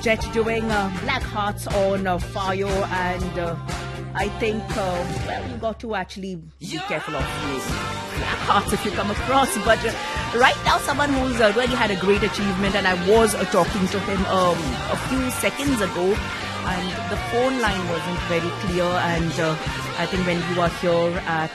Jet doing Black Hearts on Fire, and I think, you got to actually be careful of Black Hearts if you come across. But right now, someone who's really had a great achievement, and I was talking to him a few seconds ago, and the phone line wasn't very clear, and I think when you are here at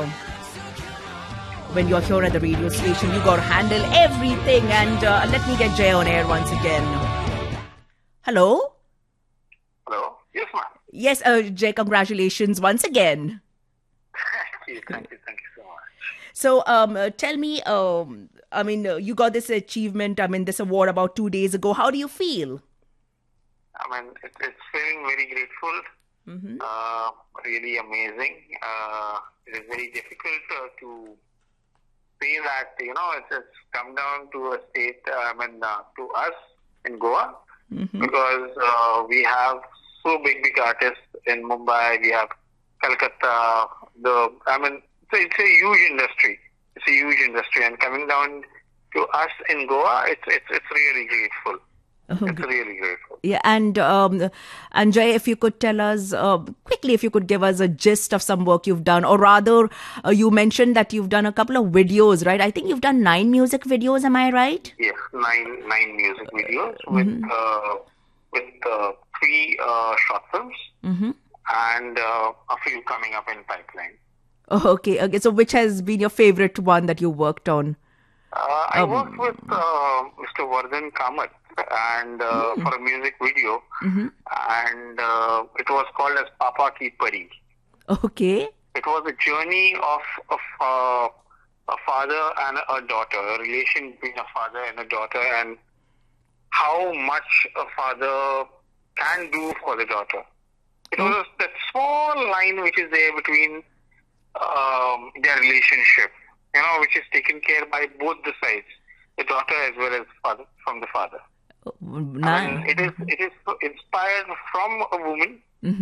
the radio station, you got to handle everything. And let me get Jay on air once again. Hello? Hello? Yes, ma'am. Yes, Jay, congratulations once again. Thank you so much. So tell me, you got this achievement, this award about 2 days ago. How do you feel? It's feeling very grateful, really amazing. It is very difficult to say that, it's come down to a state, to us in Goa, because we have so big artists in Mumbai, we have Calcutta, it's a huge industry. It's a huge industry, and coming down to us in Goa, it's really grateful. It's really grateful. Yeah, and Jay, if you could tell us quickly, if you could give us a gist of some work you've done, or rather, you mentioned that you've done a couple of videos, right? I think you've done 9 music videos. Am I right? Yes, nine music videos with 3 short films and a few coming up in pipeline. Oh, okay. So, which has been your favorite one that you worked on? I worked with Mr. Vardhan Kamath and for a music video, and it was called as Papa Ki Pari. Okay. It was a journey of a father and a daughter, a relation between a father and a daughter, and how much a father can do for the daughter. It was that small line which is there between their relationship, which is taken care by both the sides, the daughter as well as from the father. Nice. It is inspired from a woman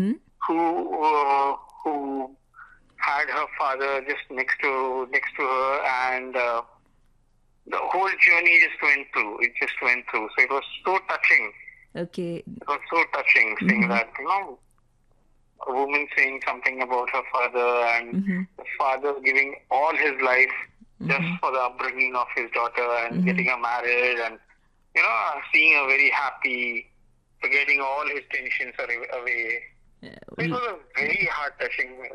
who had her father just next to her, and the whole journey just went through. So it was so touching. Okay. It was so touching seeing that, a woman saying something about her father, and the father giving all his life just for the upbringing of his daughter and getting her married, and seeing her very happy, forgetting all his tensions away. It was a very heart touching